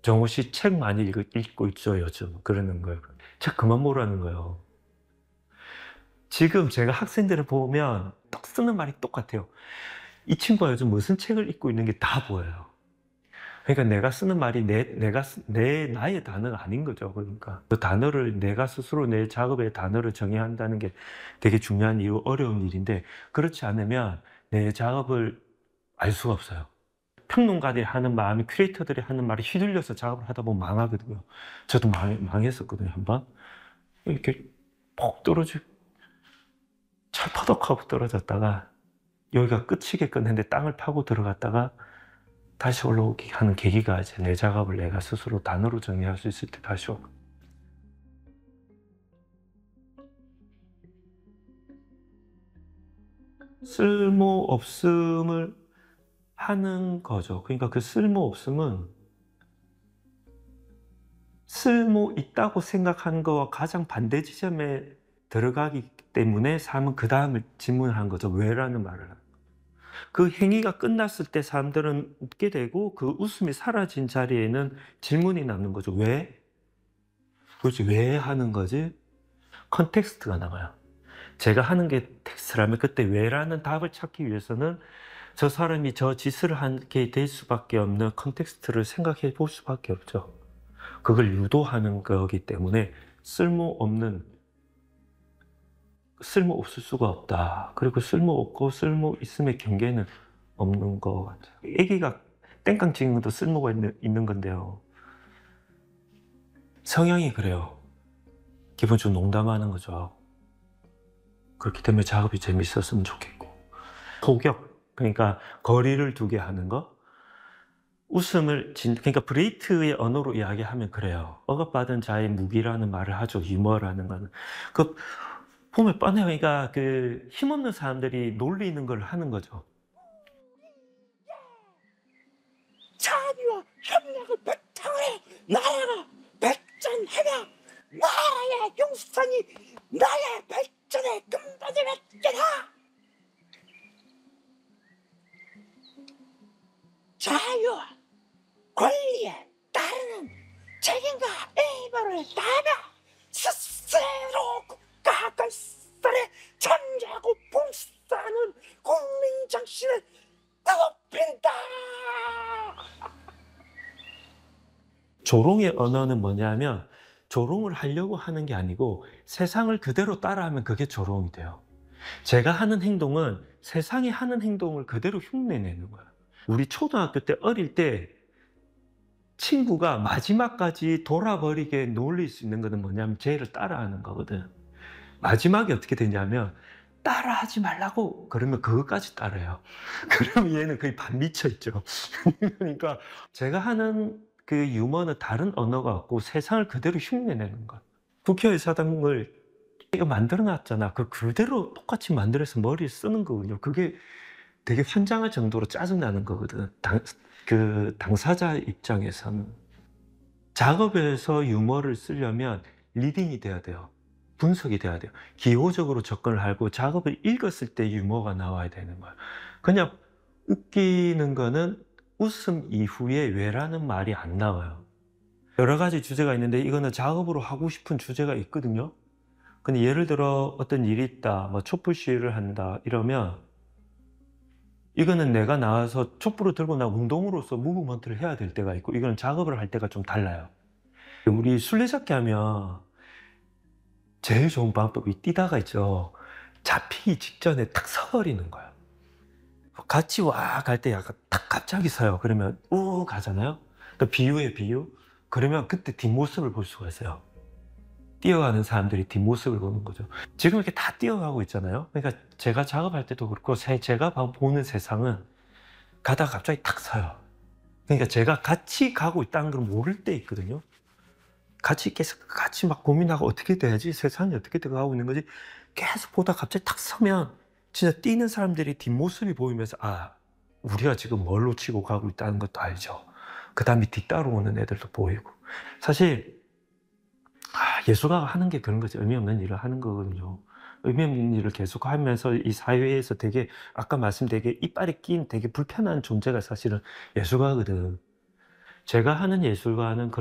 정호 씨 책 많이 읽고 있죠, 요즘. 그러는 거예요. 책 그만 보라는 거예요. 지금 제가 학생들을 보면 딱 쓰는 말이 똑같아요. 이 친구가 요즘 무슨 책을 읽고 있는 게 다 보여요. 그러니까 내가 쓰는 말이 나의 단어가 아닌 거죠. 그러니까 그 단어를 내가 스스로 내 작업의 단어를 정해야 한다는 게 되게 중요한 이유, 어려운 일인데 그렇지 않으면 내 작업을 알 수가 없어요. 평론가들이 하는 마음이 큐레이터들이 하는 말이 휘둘려서 작업을 하다 보면 망하거든요. 저도 망했었거든요, 한번. 이렇게 폭 철퍼덕하고 떨어졌다가 여기가 끝이겠건 했는데 땅을 파고 들어갔다가 다시 올라오게 하는 계기가 이제 내 작업을 내가 스스로 단어로 정리할 수 있을 때 다시 오고. 쓸모 없음을 하는 거죠. 그러니까 그 쓸모 없음은 쓸모 있다고 생각하는 거와 가장 반대 지점에 들어가기 때문에 사람은 그 다음을 질문한 거죠. 왜라는 말을. 그 행위가 끝났을 때 사람들은 웃게 되고 그 웃음이 사라진 자리에는 질문이 남는 거죠. 왜? 도대체 왜 하는 거지? 컨텍스트가 나와요. 제가 하는 게 텍스트라면 그때 왜라는 답을 찾기 위해서는 저 사람이 저 짓을 하게 될 수밖에 없는 컨텍스트를 생각해 볼 수밖에 없죠. 그걸 유도하는 거기 때문에 쓸모 없을 수가 없다. 그리고 쓸모 없고 쓸모 있음의 경계는 없는 것 같아요. 애기가 땡깡 찍는 것도 쓸모가 있는 건데요. 성향이 그래요. 기본적으로 농담하는 거죠. 그렇기 때문에 작업이 재밌었으면 좋겠고. 소격, 그러니까 거리를 두게 하는 거. 그러니까 브레이트의 언어로 이야기하면 그래요. 억압받은 자의 무기라는 말을 하죠. 유머라는 거는. 그 보면 뻔해요. 그러니까 그 힘없는 사람들이 놀리는 걸 하는 거죠. 자비와 협력을 바탕으로 나라가 발전하며 나라의 용성이 나의 발전의 근본을 맺게라. 자유와 권리에 따르는 책임과 의무를 다하며 스스로 국가 건설에 참여하고 봉사하는 국민 정신을 높인다. 조롱의 언어는 뭐냐면 조롱을 하려고 하는 게 아니고 세상을 그대로 따라하면 그게 조롱이 돼요. 제가 하는 행동은 세상이 하는 행동을 그대로 흉내내는 거예요. 우리 초등학교 때 어릴 때 친구가 마지막까지 돌아버리게 놀릴 수 있는 것은 뭐냐면 쟤를 따라하는 거거든. 마지막에 어떻게 되냐면 따라하지 말라고 그러면 그것까지 따라해요. 그럼 얘는 거의 반 미쳐 있죠. 그러니까 제가 하는 그 유머는 다른 언어가 없고 세상을 그대로 흉내내는 거야. 국회의사당을 이거 만들어 놨잖아. 그 그대로 똑같이 만들어서 머리에 쓰는 거거든요. 그게 되게 환장할 정도로 짜증나는 거거든. 그 당사자 입장에서는. 작업에서 유머를 쓰려면 리딩이 돼야 돼요. 분석이 돼야 돼요. 기호적으로 접근을 하고 작업을 읽었을 때 유머가 나와야 되는 거예요. 그냥 웃기는 거는 웃음 이후에 왜라는 말이 안 나와요. 여러 가지 주제가 있는데 이거는 작업으로 하고 싶은 주제가 있거든요. 근데 예를 들어 어떤 일이 있다, 뭐 촛불 시위를 한다 이러면 이거는 내가 나와서 촛불을 들고 나 운동으로서 무브먼트를 해야 될 때가 있고 이거는 작업을 할 때가 좀 달라요. 우리 술래잡기 하면 제일 좋은 방법이 뛰다가 있죠. 잡히기 직전에 탁 서버리는 거예요. 같이 와 갈 때 약간 탁 갑자기 서요. 그러면 우 가잖아요. 그 비유예요, 비유. 그러면 그때 뒷모습을 볼 수가 있어요. 뛰어가는 사람들이 뒷모습을 보는 거죠. 지금 이렇게 다 뛰어가고 있잖아요. 그러니까 제가 작업할 때도 그렇고 제가 보는 세상은 가다가 갑자기 탁 서요. 그러니까 제가 같이 가고 있다는 걸 모를 때 있거든요. 계속 같이 막 고민하고 어떻게 돼야지? 세상이 어떻게 돼가고 있는 거지? 계속 보다 갑자기 탁 서면 진짜 뛰는 사람들이 뒷모습이 보이면서 아, 우리가 지금 뭘 놓치고 가고 있다는 것도 알죠. 그 다음에 뒤따라오는 애들도 보이고. 사실 예술가가 하는 게 그런 거지. 의미 없는 일을 하는 거거든요. 의미 없는 일을 계속 하면서 이 사회에서 되게 아까 말씀드린 이빨이 낀 되게 불편한 존재가 사실은 예술가거든. 제가 하는 예술가는